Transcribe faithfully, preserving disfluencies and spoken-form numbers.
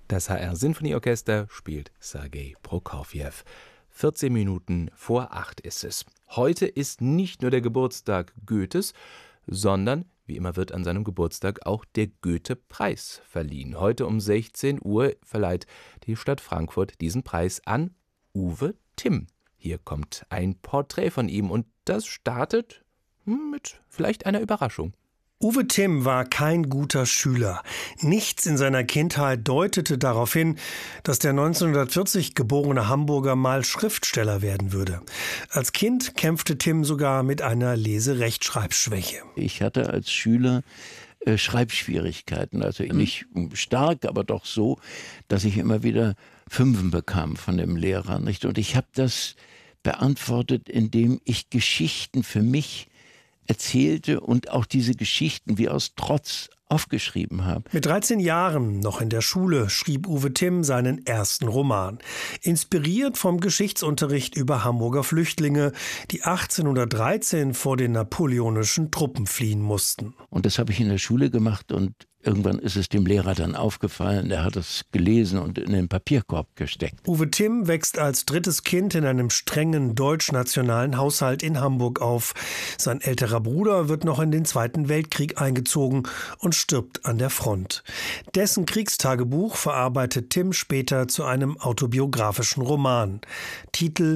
Das H R-Sinfonieorchester spielt Sergei Prokofjew. vierzehn Minuten vor acht ist es. Heute ist nicht nur der Geburtstag Goethes, sondern, wie immer wird an seinem Geburtstag auch der Goethe-Preis verliehen. Heute um sechzehn Uhr verleiht die Stadt Frankfurt diesen Preis an Uwe Timm. Hier kommt ein Porträt von ihm und das startet mit vielleicht einer Überraschung. Uwe Timm war kein guter Schüler. Nichts in seiner Kindheit deutete darauf hin, dass der neunzehnhundertvierzig geborene Hamburger mal Schriftsteller werden würde. Als Kind kämpfte Timm sogar mit einer Lese-Rechtschreibschwäche. Ich hatte als Schüler äh, Schreibschwierigkeiten, also nicht stark, aber doch so, dass ich immer wieder Fünfen bekam von dem Lehrer, nicht? Und ich habe das beantwortet, indem ich Geschichten für mich erzählte und auch diese Geschichten wie aus Trotz aufgeschrieben habe. Mit dreizehn Jahren, noch in der Schule, schrieb Uwe Timm seinen ersten Roman. Inspiriert vom Geschichtsunterricht über Hamburger Flüchtlinge, die achtzehnhundertdreizehn vor den napoleonischen Truppen fliehen mussten. Und das habe ich in der Schule gemacht und irgendwann ist es dem Lehrer dann aufgefallen, der hat es gelesen und in den Papierkorb gesteckt. Uwe Timm wächst als drittes Kind in einem strengen deutsch-nationalen Haushalt in Hamburg auf. Sein älterer Bruder wird noch in den Zweiten Weltkrieg eingezogen und stirbt an der Front. Dessen Kriegstagebuch verarbeitet Timm später zu einem autobiografischen Roman. Titel